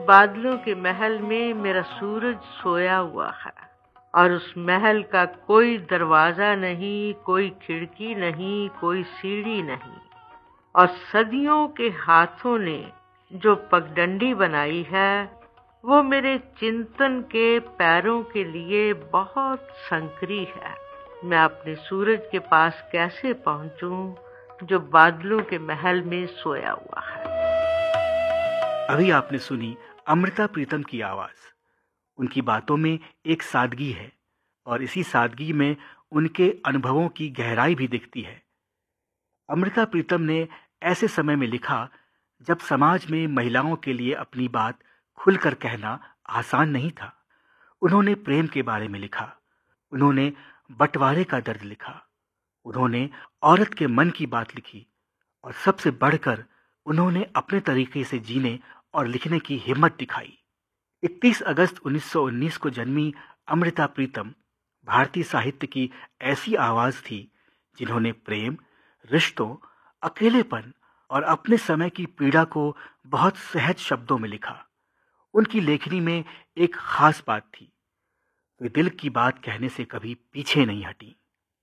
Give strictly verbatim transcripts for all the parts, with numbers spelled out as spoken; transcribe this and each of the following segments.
बादलों के महल में मेरा सूरज सोया हुआ है और उस महल का कोई दरवाजा नहीं, कोई खिड़की नहीं, कोई सीढ़ी नहीं। और सदियों के हाथों ने जो पगडंडी बनाई है वो मेरे चिंतन के पैरों के लिए बहुत संकरी है। मैं अपने सूरज के पास कैसे पहुंचूं जो बादलों के महल में सोया हुआ है। अभी आपने सुनी अमृता प्रीतम की आवाज। उनकी बातों में एक सादगी है और इसी सादगी में उनके अनुभवों की गहराई भी दिखती है। अमृता प्रीतम ने ऐसे समय में लिखा जब समाज में महिलाओं के लिए अपनी बात खुलकर कहना आसान नहीं था। उन्होंने प्रेम के बारे में लिखा, उन्होंने बंटवारे का दर्द लिखा, उन्होंने औरत के मन की बात लिखी और सबसे बढ़कर उन्होंने अपने तरीके से जीने और लिखने की हिम्मत दिखाई। इकतीस अगस्त उन्नीस सौ उन्नीस को जन्मी अमृता प्रीतम भारतीय साहित्य की ऐसी आवाज थी जिन्होंने प्रेम, रिश्तों, अकेलेपन और अपने समय की पीड़ा को बहुत सहज शब्दों में लिखा। उनकी लेखनी में एक खास बात थी, वे दिल की बात कहने से कभी पीछे नहीं हटी।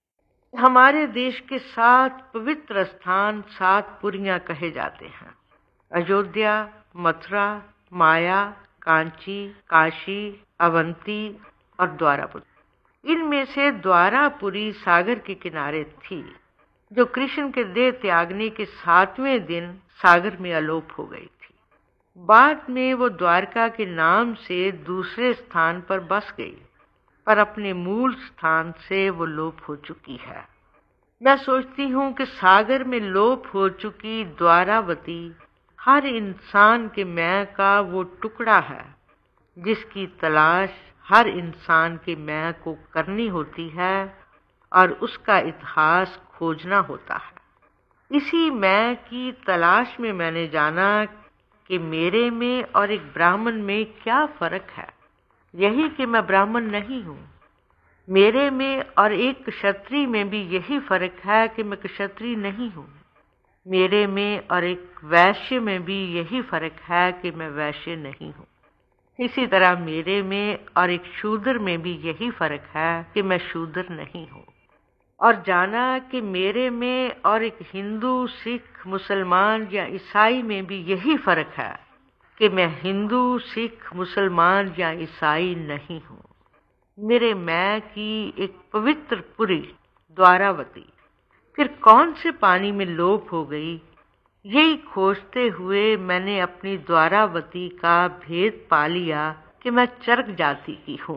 हमारे देश के सात पवित्र स्थान सात पुरियां कहे जाते हैं: अयोध्या, मथुरा, माया, कांची, काशी, अवंती और द्वारापुरी। इनमें से द्वारापुरी सागर के किनारे थी, जो कृष्ण के देह त्यागने के सातवें दिन सागर में अलोप हो गई थी। बाद में वो द्वारका के नाम से दूसरे स्थान पर बस गई, पर अपने मूल स्थान से वो लोप हो चुकी है। मैं सोचती हूँ कि सागर में लोप हो चुकी द्वारावती हर इंसान के मैं का वो टुकड़ा है जिसकी तलाश हर इंसान के मैं को करनी होती है और उसका इतिहास खोजना होता है। इसी मैं की तलाश में मैंने जाना कि मेरे में और एक ब्राह्मण में क्या फर्क है। यही कि मैं ब्राह्मण नहीं हूँ। मेरे में और एक क्षत्रिय में भी यही फर्क है कि मैं क्षत्रिय नहीं हूँ। मेरे में और एक वैश्य में भी यही फर्क है कि मैं वैश्य नहीं हूँ। इसी तरह मेरे में और एक शूद्र में भी यही फर्क है कि मैं शूद्र नहीं हूँ। और जाना कि मेरे में और एक हिंदू, सिख, मुसलमान या ईसाई में भी यही फर्क है कि मैं हिंदू, सिख, मुसलमान या ईसाई नहीं हूँ। मेरे मैं की एक पवित्र पुरी द्वारावती फिर कौन से पानी में लोप हो गई, यही खोजते हुए मैंने अपनी द्वारावती का भेद पा लिया कि मैं चरक जाति की हूँ।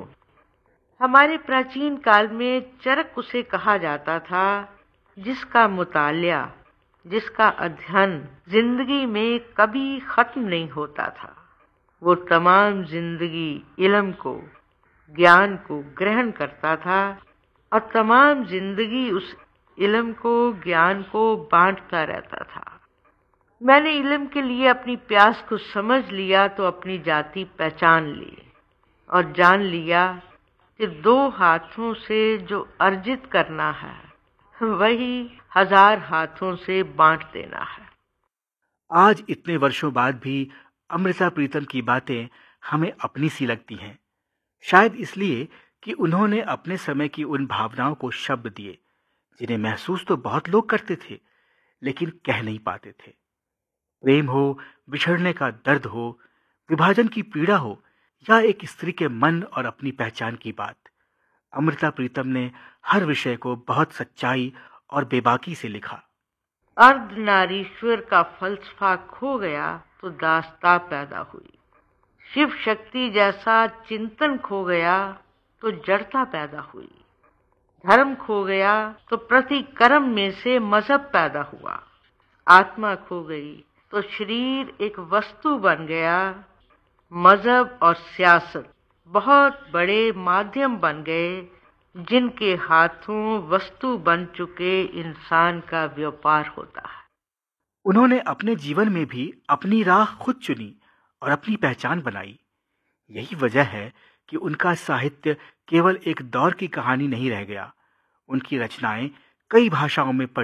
हमारे प्राचीन काल में चरक उसे कहा जाता था जिसका मुतालिया, जिसका अध्ययन जिंदगी में कभी खत्म नहीं होता था। वो तमाम जिंदगी इल्म को, ज्ञान को ग्रहण करता था और तमाम जिंदगी उस इल्म को, ज्ञान को बांटता रहता था। मैंने इल्म के लिए अपनी प्यास को समझ लिया तो अपनी जाति पहचान ली और जान लिया कि दो हाथों से जो अर्जित करना है वही हजार हाथों से बांट देना है। आज इतने वर्षों बाद भी अमृता प्रीतम की बातें हमें अपनी सी लगती हैं, शायद इसलिए कि उन्होंने अपने समय की उन भावनाओं को शब्द दिए जिन्हें महसूस तो बहुत लोग करते थे लेकिन कह नहीं पाते थे। प्रेम हो, बिछड़ने का दर्द हो, विभाजन की पीड़ा हो या एक स्त्री के मन और अपनी पहचान की बात, अमृता प्रीतम ने हर विषय को बहुत सच्चाई और बेबाकी से लिखा। अर्धनारीश्वर का फलसफा खो गया तो दास्ता पैदा हुई। शिव शक्ति जैसा चिंतन खो गया तो जड़ता पैदा हुई। धर्म खो गया तो प्रतिकर्म में से मजहब पैदा हुआ। आत्मा खो गई तो शरीर एक वस्तु बन गया। मजहब और सियासत बहुत बड़े माध्यम बन गए जिनके हाथों वस्तु बन चुके इंसान का व्यापार होता है। उन्होंने अपने जीवन में भी अपनी राह खुद चुनी और अपनी पहचान बनाई। यही वजह है कि उनका साहित्य केवल एक दौर की कहानी नहीं रह गया। उनकी रचनाएं कई भाषाओं में